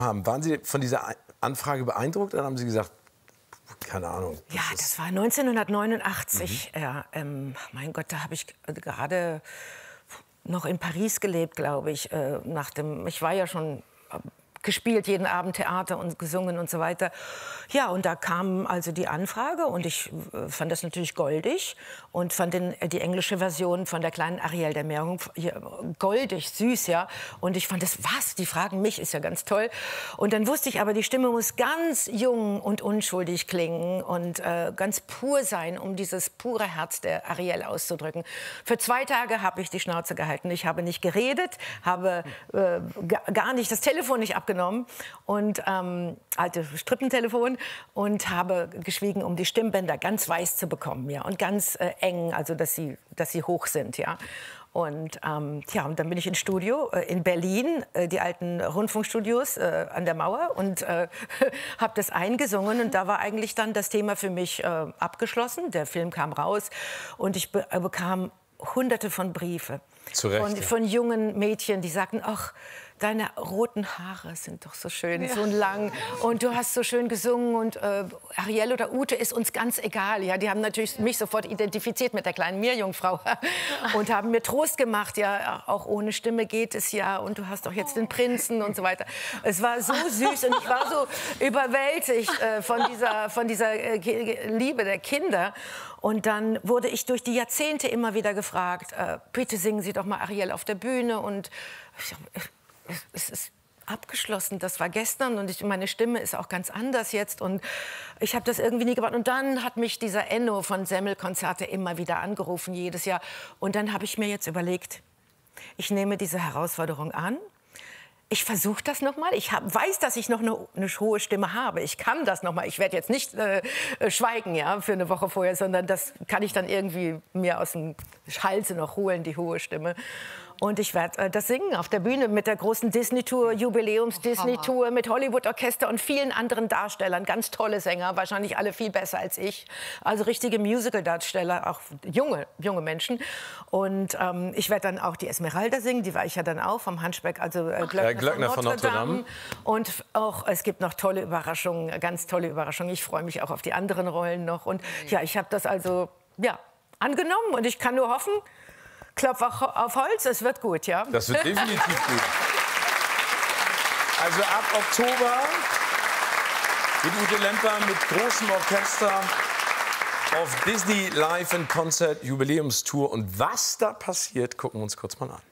haben. Waren Sie von dieser Anfrage beeindruckt oder haben Sie gesagt, keine Ahnung? Ja, das war 1989. Ja, mein Gott, da habe ich gerade noch in Paris gelebt, glaube ich. Ich war ja schon gespielt, jeden Abend Theater und gesungen und so weiter. Ja, und da kam also die Anfrage und ich fand das natürlich goldig und fand die englische Version von der kleinen Ariel der Meerjungfrau goldig, süß, ja. Und ich fand das, was, die fragen mich, ist ja ganz toll. Und dann wusste ich aber, die Stimme muss ganz jung und unschuldig klingen und ganz pur sein, um dieses pure Herz der Ariel auszudrücken. Für 2 Tage habe ich die Schnauze gehalten. Ich habe nicht geredet, habe gar nicht das Telefon nicht abgenommen und alte Strippentelefon und habe geschwiegen, um die Stimmbänder ganz weiß zu bekommen, ja, und ganz eng, also dass sie hoch sind, ja. Und ja, und dann bin ich ins Studio in Berlin, die alten Rundfunkstudios an der Mauer und habe das eingesungen und da war eigentlich dann das Thema für mich abgeschlossen. Der Film kam raus und ich bekam Hunderte von Briefe von jungen Mädchen, die sagten, ach, deine roten Haare sind doch so schön, so lang und du hast so schön gesungen und Ariel oder Ute ist uns ganz egal. Ja, die haben natürlich mich sofort identifiziert mit der kleinen Meerjungfrau und haben mir Trost gemacht, ja, auch ohne Stimme geht es ja und du hast doch jetzt den Prinzen und so weiter. Es war so süß und ich war so überwältigt von dieser Liebe der Kinder. Und dann wurde ich durch die Jahrzehnte immer wieder gefragt, bitte singen Sie doch mal Ariel auf der Bühne und es ist abgeschlossen, das war gestern und meine Stimme ist auch ganz anders jetzt und ich habe das irgendwie nie gemacht. Und dann hat mich dieser Enno von Semmelkonzerte immer wieder angerufen, jedes Jahr. Und dann habe ich mir jetzt überlegt, ich nehme diese Herausforderung an. Ich versuche das noch mal. Ich weiß, dass ich noch eine hohe Stimme habe. Ich kann das noch mal. Ich werde jetzt nicht schweigen, ja, für eine Woche vorher, sondern das kann ich dann irgendwie mir aus dem Halse noch holen, die hohe Stimme. Und ich werde das singen auf der Bühne mit der großen Disney-Tour, Jubiläums-Disney-Tour mit Hollywood-Orchester und vielen anderen Darstellern. Ganz tolle Sänger, wahrscheinlich alle viel besser als ich. Also richtige Musical-Darsteller, auch junge Menschen. Und ich werde dann auch die Esmeralda singen, die war ich ja dann auch vom Hunchback, also Glöckner von Notre Dame. Und auch, es gibt noch tolle Überraschungen, ganz tolle Überraschungen. Ich freue mich auch auf die anderen Rollen noch. Und ja, ich habe das also, ja, angenommen und ich kann nur hoffen, Klopf auf Holz, es wird gut, ja? Das wird definitiv gut. Also ab Oktober geht Ute Lemper mit großem Orchester auf Disney Live in Concert Jubiläumstour. Und was da passiert, gucken wir uns kurz mal an.